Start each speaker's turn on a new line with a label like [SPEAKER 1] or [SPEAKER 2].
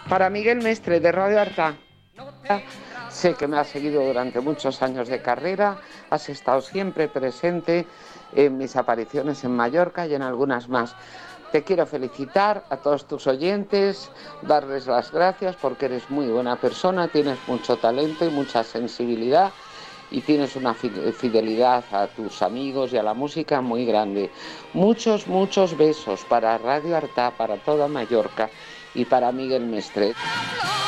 [SPEAKER 1] Para Miguel Mestre, de Radio Arta. Sé que me has seguido durante muchos años de carrera, has estado siempre presente en mis apariciones en Mallorca y en algunas más. Te quiero felicitar a todos tus oyentes, darles las gracias porque eres muy buena persona, tienes mucho talento y mucha sensibilidad y tienes una fidelidad a tus amigos y a la música muy grande. Muchos, muchos besos para Radio Arta, para toda Mallorca y para Miguel Mestre.